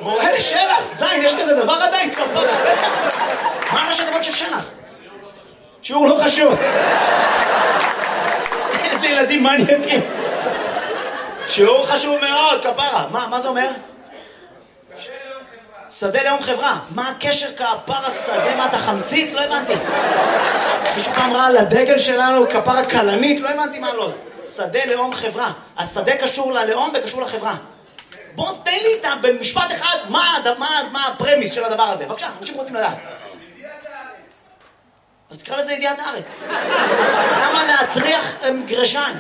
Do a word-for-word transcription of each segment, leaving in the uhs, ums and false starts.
מורה לשלח, זין, יש כזה דבר עדיין כפרה. מה ראשי תיבות של שלח? שיעור לא חשוב. איזה ילדים מניאקים. שיעור חשוב מאוד, כפרה. מה, מה זה אומר? שדה לאום חברה. מה הקשר כפרה שדה? מה אתה חמציץ? לא הבנתי. מישהו פעם ראה על הדגל שלנו כפרה קלנית? לא הבנתי מה לא. שדה לאום חברה. השדה קשור ללאום וקשור לחברה. בוא תן לי איתם במשפט אחד מה, מה, מה הפרמיס של הדבר הזה. בבקשה, אנשים רוצים לדעת. אז תקרא לזה ידיעת הארץ. למה להטריח גרשן?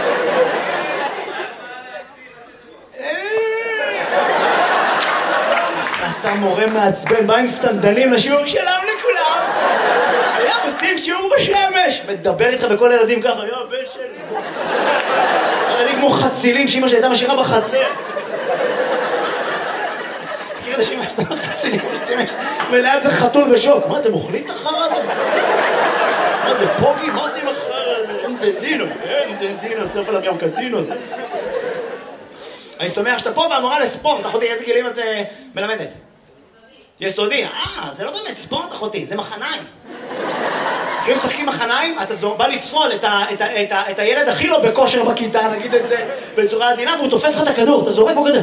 אתה מורה מעצבן, בא עם סנדלים לשיעור שלם לכולם. היה עושים שיעור בשמש. מדבר איתך בכל הילדים ככה, יו, בן שלי. ילדים כמו חצילים שאמא שהייתה משאירה בחצר. מכיר את השאימא שאתה חצילים בשמש, וליד זה חתול בשוק. מה, אתם אוכלים את החרא הזה? מה זה, פוגי? מה זה עם החרא הזה? אין דנדינו, אין דנדינו, סוף עליו גם קדינו. אני שמח שאתה פה והמורה לספורט, אחותי, איזה גילים את מלמדת? יסודי. אה, זה לא באמת ספורט, אחותי, זה מחניים. אם משחקים מחניים, אתה בא לפסול את הילד הכי לא בכושר בכיתה, נגיד את זה בצורה עדינה, והוא תופס לך את הכדור, אתה זורק בו כזה.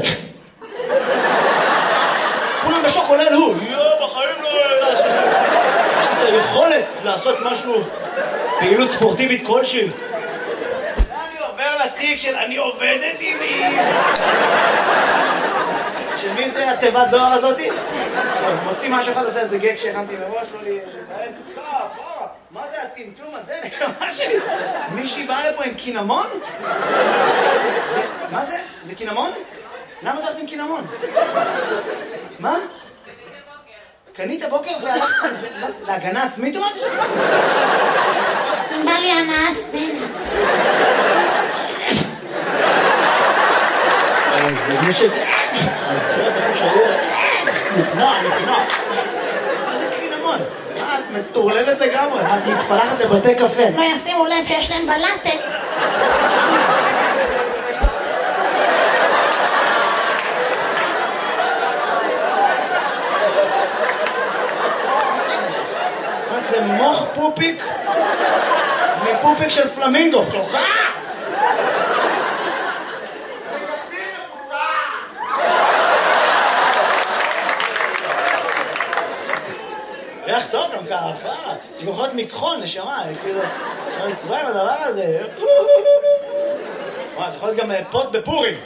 כולם בשוק, עולה הוא. יו, בחיים לא... יש לי את היכולת לעשות משהו, פעילות ספורטיבית כלשהי. לתיק של אני עובדת עם מי. של מי זה התיבת דואר הזאתי? מוציא משהו אחד, עושה איזה גג שהכנתי מראש, לא לי... מה זה הטמטום הזה? נקמה שלי. מישהי באה לפה עם קינמון? מה זה? זה קינמון? למה הולכת עם קינמון? מה? קנית הבוקר והלכת עם זה? להגנה עצמית או מה? בא לי הנאה סצנה. זה נשק... אז זה אתה חושב... נפנוע, נפנוע. מה זה קינמון? מה, את מטורללת לגמרי? את מתפלחת לבתי קפה. לא ישימו לב שיש להם בלטת. מה זה מוח פופיק? מפופיק של פלמינגו. תוכה! ריח טוב גם ככה, זה גם יכול להיות מכחול, נשמה, כאילו, לא נצבע עם הדבר הזה. וואי, זה יכול להיות גם פוט בפורים.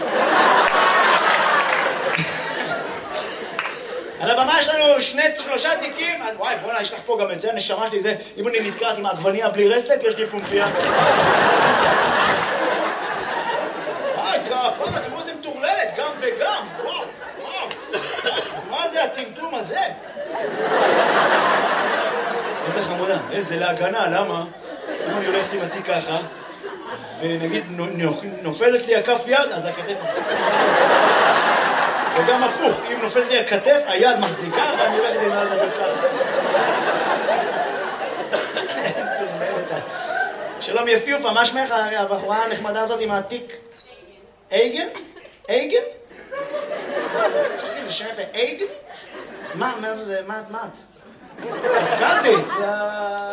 על הבמה יש לנו שני, שלושה תיקים, וואי, בוא'נה, יש לך פה גם את זה, הנשמה שלי זה, אם אני נתקעת עם העגבניה בלי רסק, יש לי פומפיה. וואי, כפה, תראו איזה מטורללת, גם וגם, וואו, וואו. מה זה הטמטום הזה? איזה חמודה, איזה להגנה, למה? אם אני הולכת עם התיק ככה, ונגיד נופלת לי הכף יד, אז הכתף... וגם הפוך, אם נופלת לי הכתף, היד מחזיקה, ואני הולכת עם היד הזאת ככה. שלום יפיופה, מה שמך הבחורה הנחמדה הזאת עם התיק? אייגן? אייגן? זה שם יפה, אייגן? מה, מה זה, מה את? מה את? אפגזית!